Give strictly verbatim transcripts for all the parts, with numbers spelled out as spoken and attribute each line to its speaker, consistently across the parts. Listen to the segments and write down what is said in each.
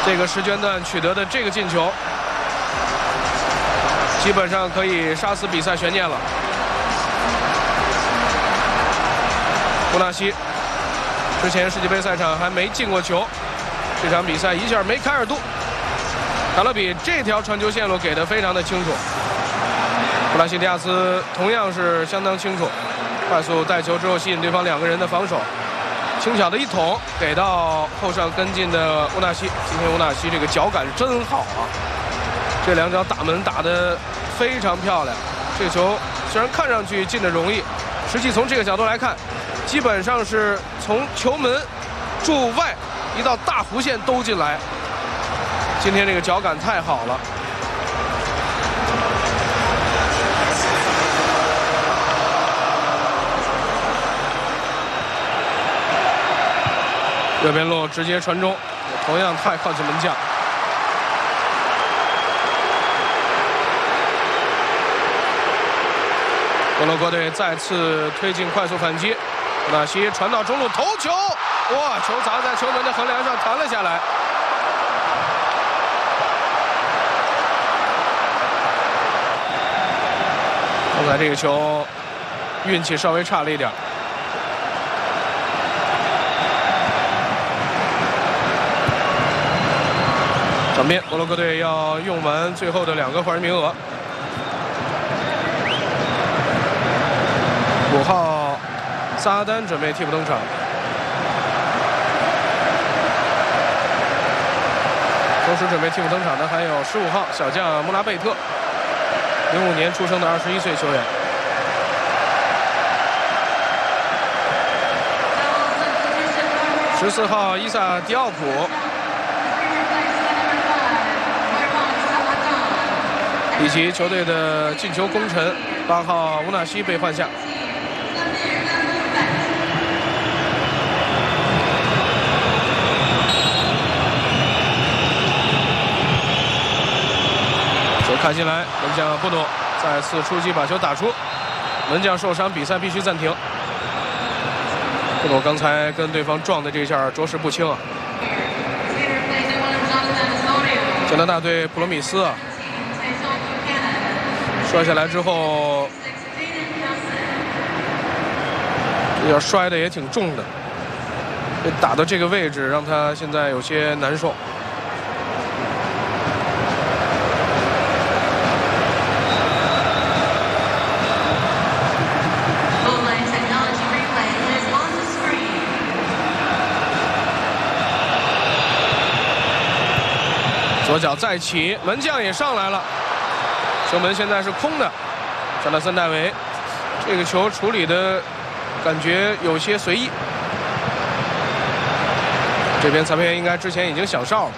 Speaker 1: 这个时间段取得的这个进球，基本上可以杀死比赛悬念了。乌纳西之前世界杯赛场还没进过球，这场比赛一下梅开二度。卡勒比这条传球线路给的非常的清楚，布拉西迪亚斯同样是相当清楚，快速带球之后吸引对方两个人的防守，轻巧的一捅给到后上跟进的乌纳西。今天乌纳西这个脚感真好啊，这两脚打门打得非常漂亮。这球虽然看上去进的容易，实际从这个角度来看，基本上是从球门柱外一道大弧线兜进来。今天这个脚感太好了。右边路直接传中，同样太靠近门将。摩洛哥队再次推进快速反击，乌纳西传到中路头球，哇！球砸在球门的横梁上弹了下来。刚才这个球运气稍微差了一点。转变，摩洛哥队要用完最后的两个换人名额。五号萨阿丹准备替补登场，同时准备替补登场的还有十五号小将穆拉贝特，零五年出生的二十一岁球员。十四号伊萨迪奥普，以及球队的进球功臣八号乌纳西被换下。球看进来，门将布努再次出击把球打出，门将受伤，比赛必须暂停。布努刚才跟对方撞的这一下着实不轻啊。加拿大队普罗米斯啊，摔下来之后，这要摔的也挺重的，被打到这个位置，让他现在有些难受。左脚再起，门将也上来了，球门现在是空的。加纳森戴维这个球处理的感觉有些随意，这边裁判员应该之前已经响哨了。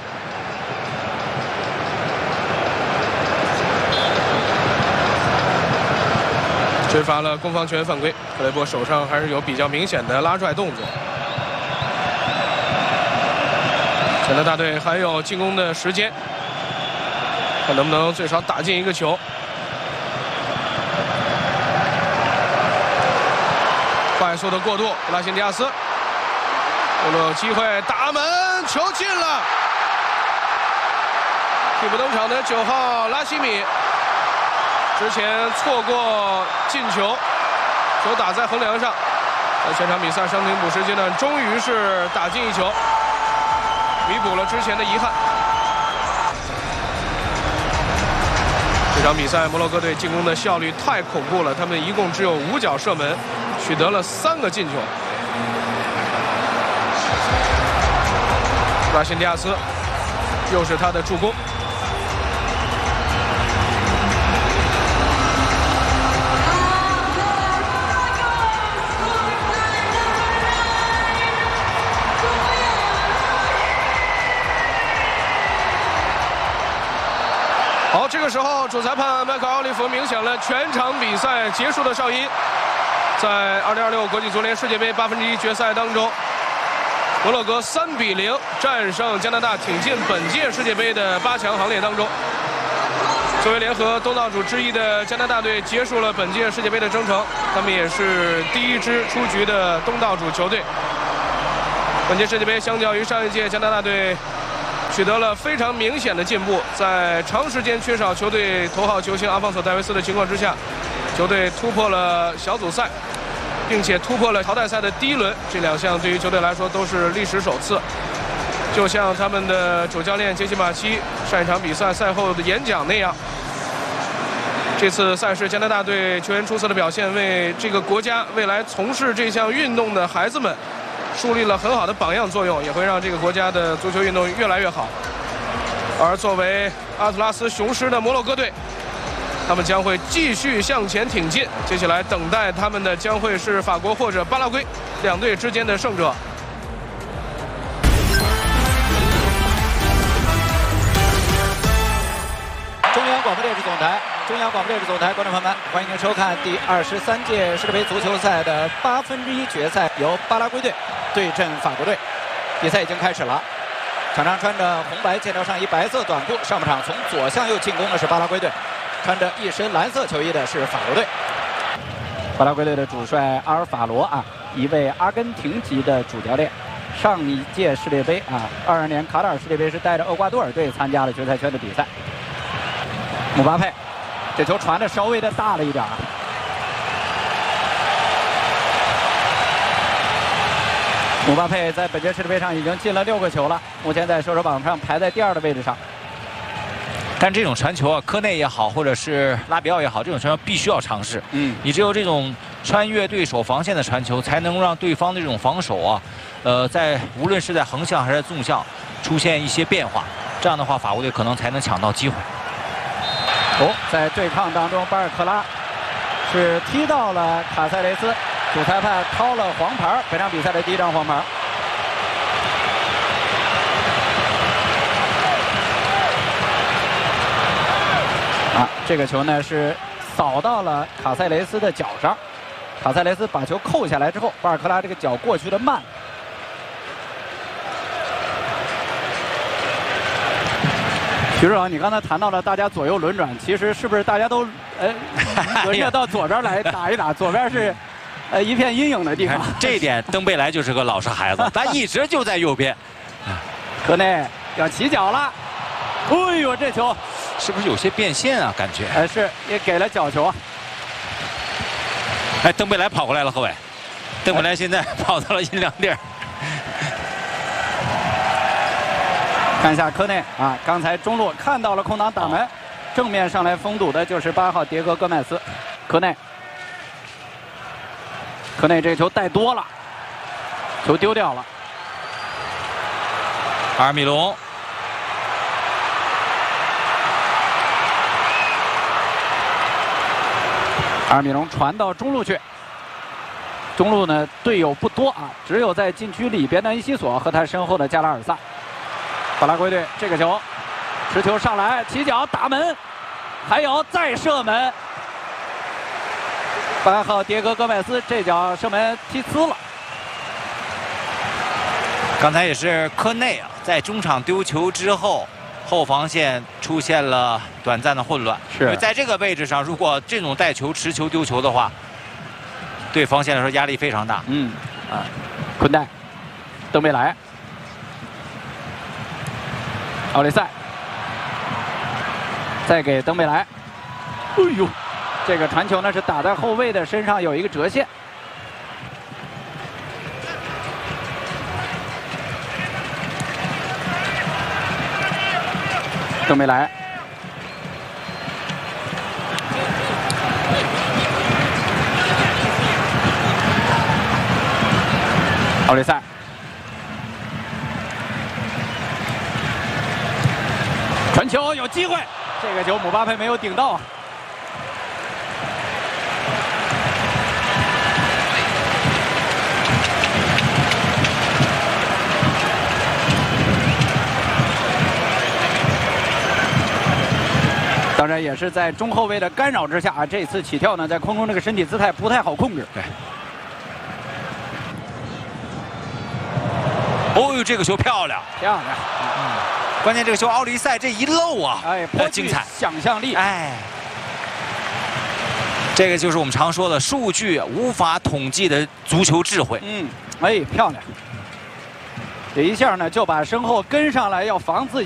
Speaker 1: 吹罚了攻防权犯规，克雷波手上还是有比较明显的拉拽动作。加拿大队还有进攻的时间，看能不能最少打进一个球。快速的过渡，布拉辛迪亚斯，波洛有机会打门，球进了。替补登场的九号拉希米，之前错过进球，球打在横梁上，在全场比赛伤停补时阶段，终于是打进一球，弥补了之前的遗憾。这场比赛摩洛哥队进攻的效率太恐怖了，他们一共只有五脚射门，取得了三个进球。布拉辛迪亚斯又是他的助攻。好，这个时候主裁判迈克尔·奥利弗鸣响了全场比赛结束的哨音。在二零二六国际足联世界杯八分之一决赛当中，摩洛哥三比零战胜加拿大，挺进本届世界杯的八强行列当中。作为联合东道主之一的加拿大队结束了本届世界杯的征程，他们也是第一支出局的东道主球队。本届世界杯相较于上一届加拿大队取得了非常明显的进步。在长时间缺少球队头号球星阿方索·戴维斯的情况之下，球队突破了小组赛，并且突破了淘汰赛的第一轮。这两项对于球队来说都是历史首次。就像他们的主教练杰西·马奇上一场比赛赛后的演讲那样，这次赛事加拿大队球员出色的表现，为这个国家未来从事这项运动的孩子们树立了很好的榜样作用，也会让这个国家的足球运动越来越好。而作为阿特拉斯雄狮的摩洛哥队，他们将会继续向前挺进，接下来等待他们的将会是法国或者巴拉圭两队之间的胜者。
Speaker 2: 中央广播电视总台，中央广播电视总台，观众朋友们，欢迎您收看第二十三届世界杯足球赛的八分之一决赛，由巴拉圭队对阵法国队。比赛已经开始了，场上穿着红白线条上衣、白色短裤，上半场从左向右进攻的是巴拉圭队，穿着一身蓝色球衣的是法国队。巴拉圭队的主帅阿尔法罗啊，一位阿根廷籍的主教练。上一届世界杯啊，二二年卡塔尔世界杯是带着厄瓜多尔队参加了决赛圈的比赛。姆巴佩，这球传的稍微的大了一点儿。姆巴佩在本届世界杯上已经进了六个球了，目前在射手榜上排在第二的位置上。
Speaker 3: 但这种传球啊，科内也好，或者是拉比奥也好，这种传球必须要尝试。
Speaker 2: 嗯，
Speaker 3: 你只有这种穿越对手防线的传球，才能让对方的这种防守啊，呃，在无论是在横向还是纵向出现一些变化。这样的话，法国队可能才能抢到机会。
Speaker 2: 哦，在对抗当中，巴尔克拉是踢到了卡塞雷斯，主裁判掏了黄牌，本场比赛的第一张黄牌。啊，这个球呢是扫到了卡塞雷斯的脚上，卡塞雷斯把球扣下来之后，巴尔克拉这个脚过去的慢。徐指导，你刚才谈到了大家左右轮转，其实是不是大家都呃轮着到左边来打一打？左边是呃一片阴影的地方。
Speaker 3: 这一点，登贝莱就是个老实孩子，他一直就在右边。
Speaker 2: 科内要起脚了，哎呦，这球
Speaker 3: 是不是有些变线啊？感觉。
Speaker 2: 呃，是也给了角球啊。
Speaker 3: 哎，登贝莱跑过来了，各位。登贝莱现在跑到了阴凉地儿。
Speaker 2: 看一下科内啊，刚才中路看到了空档打门，正面上来封堵的就是八号迭戈·戈麦斯。科内，科内这个球带多了，球丢掉了。
Speaker 3: 阿尔米隆，
Speaker 2: 阿尔米隆传到中路去。中路呢，队友不多啊，只有在禁区里边的伊西索和他身后的加拉尔萨。巴拉圭队这个球，持球上来，起脚打门，还有再射门。八号迭戈·戈麦斯这脚射门踢呲了。
Speaker 3: 刚才也是科内啊，在中场丢球之后，后防线出现了短暂的混乱。
Speaker 2: 是，
Speaker 3: 因为在这个位置上，如果这种带球、持球丢球的话，对防线来说压力非常大。
Speaker 2: 嗯，啊，昆代，登贝莱。奥利塞，再给登贝莱。哎呦，这个传球呢是打在后卫的身上，有一个折线。登贝莱，奥利塞。传球有机会，这个球姆巴佩没有顶到啊。当然也是在中后卫的干扰之下啊，这次起跳呢，在空中这个身体姿态不太好控制。
Speaker 3: 对。哦呦，这个球漂亮，
Speaker 2: 漂亮。
Speaker 3: 嗯。关键这个球奥利塞这一漏啊，
Speaker 2: 哎，颇具想象力。
Speaker 3: 哎，这个就是我们常说的数据无法统计的足球智慧。
Speaker 2: 嗯，哎，漂亮。这一下呢，就把身后跟上来要防自己。